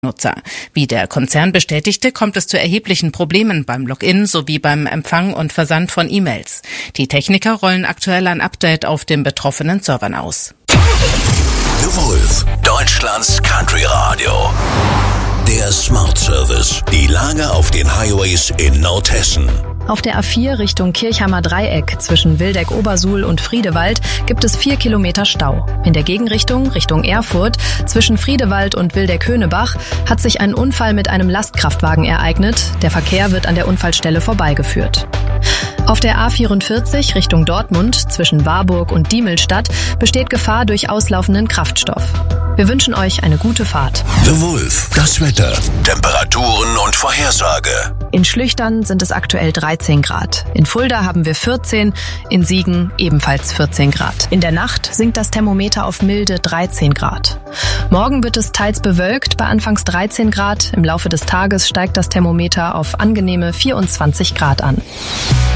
Nutzer. Wie der Konzern bestätigte, kommt es zu erheblichen Problemen beim Login sowie beim Empfang und Versand von E-Mails. Die Techniker rollen aktuell ein Update auf den betroffenen Servern aus. The Wolf, Deutschlands Country Radio. Der Smart Service. Die Lage auf den Highways in Nordhessen. Auf der A4 Richtung Kirchheimer Dreieck zwischen Wildeck-Obersuhl und Friedewald gibt es 4 Kilometer Stau. In der Gegenrichtung, Richtung Erfurt, zwischen Friedewald und Wildeck-Höhnebach, hat sich ein Unfall mit einem Lastkraftwagen ereignet. Der Verkehr wird an der Unfallstelle vorbeigeführt. Auf der A44 Richtung Dortmund zwischen Warburg und Diemelstadt besteht Gefahr durch auslaufenden Kraftstoff. Wir wünschen euch eine gute Fahrt. The Wolf, das Wetter, Temperaturen und Vorhersage. In Schlüchtern sind es aktuell 13 Grad. In Fulda haben wir 14, in Siegen ebenfalls 14 Grad. In der Nacht sinkt das Thermometer auf milde 13 Grad. Morgen wird es teils bewölkt bei anfangs 13 Grad. Im Laufe des Tages steigt das Thermometer auf angenehme 24 Grad an.